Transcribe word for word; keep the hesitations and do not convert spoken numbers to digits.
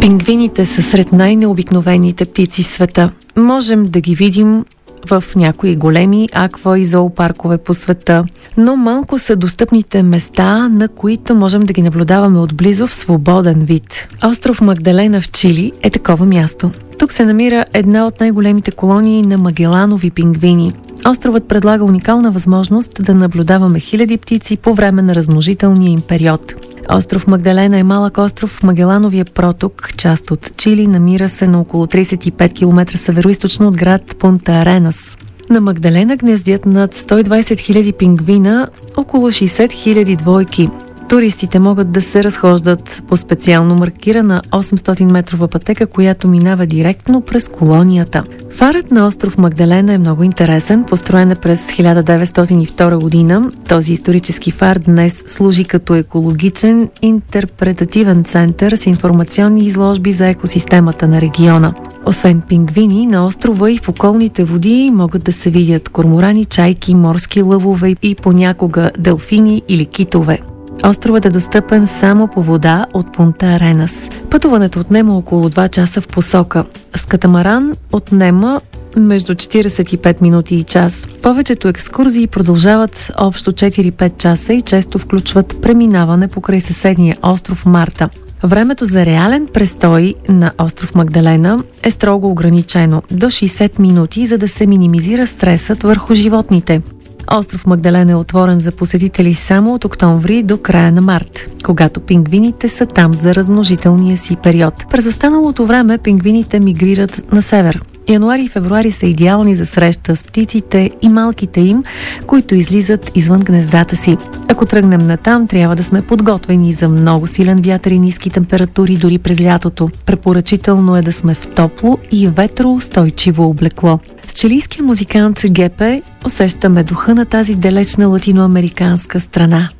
Пингвините са сред най-необикновените птици в света. Можем да ги видим в някои големи аква и зоопаркове по света, но малко са достъпните места, на които можем да ги наблюдаваме отблизо в свободен вид. Остров Магдалена в Чили е такова място. Тук се намира една от най-големите колонии на магеланови пингвини. Островът предлага уникална възможност да наблюдаваме хиляди птици по време на размножителния им период. Остров Магдалена е малък остров в Магелановия проток, част от Чили, намира се на около тридесет и пет километра североизточно от град Пунта Аренас. На Магдалена гнездят над сто и двадесет хиляди пингвина, около шейсет хиляди двойки. Туристите могат да се разхождат по специално маркирана осемстотин метрова пътека, която минава директно през колонията. Фарът на остров Магдалена е много интересен, построен е през хиляда деветстотин и втора година. Този исторически фар днес служи като екологичен интерпретативен център с информационни изложби за екосистемата на региона. Освен пингвини, на острова и в околните води могат да се видят корморани, чайки, морски лъвове и понякога делфини или китове. Островът е достъпен само по вода от Пунта Аренас. Пътуването отнема около два часа в посока. С катамаран отнема между четиридесет и пет минути и час. Повечето екскурзии продължават общо четири-пет часа и често включват преминаване покрай съседния остров Марта. Времето за реален престой на остров Магдалена е строго ограничено до шейсет минути, за да се минимизира стресът върху животните. Остров Магдалена е отворен за посетители само от октомври до края на март, когато пингвините са там за размножителния си период. През останалото време пингвините мигрират на север. Януари и февруари са идеални за среща с птиците и малките им, които излизат извън гнездата си. Ако тръгнем натам, трябва да сме подготвени за много силен вятър и ниски температури дори през лятото. Препоръчително е да сме в топло и ветроустойчиво облекло. С чилийския музикант Гепе усещаме духа на тази далечна латиноамериканска страна.